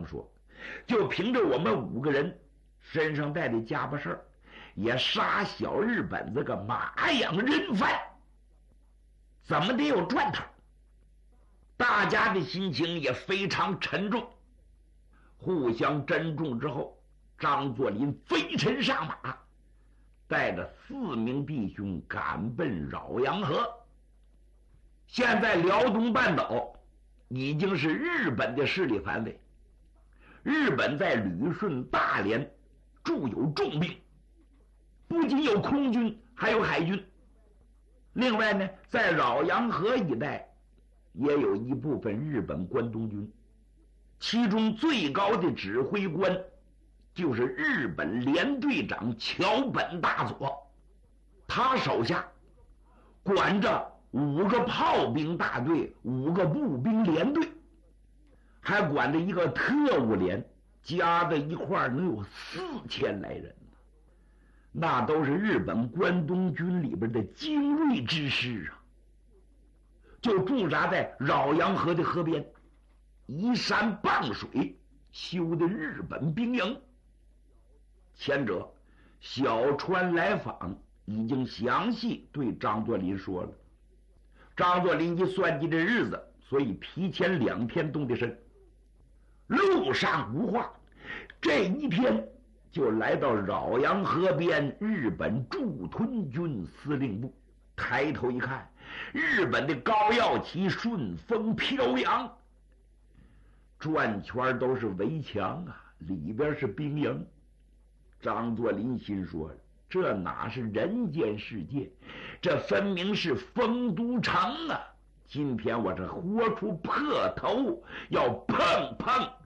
说，就凭着我们5个人身上带的家伙事儿，也杀小日本这个马养人贩，怎么得有赚头？大家的心情也非常沉重，互相珍重之后，张作霖飞身上马，带着4名弟兄赶奔饶阳河。现在辽东半岛已经是日本的势力范围，日本在旅顺、大连驻有重兵，不仅有空军，还有海军。另外呢，在饶阳河一带也有一部分日本关东军，其中最高的指挥官就是日本联队长桥本大佐，他手下管着5个炮兵大队、5个步兵连队，还管着一个特务连，加在一块能有4000来人，那都是日本关东军里边的精锐之师啊！就驻扎在饶阳河的河边，依山傍水修的日本兵营。前者小川来访已经详细对张作霖说了，张作霖一算计这日子，所以提前2天动的身。路上无话，这一天就来到饶阳河边日本驻屯军司令部。抬头一看，日本的高耀旗顺风飘扬，转圈都是围墙啊，里边是兵营。张作霖心说，这哪是人间世界，这分明是丰都城啊！今天我这豁出破头要碰碰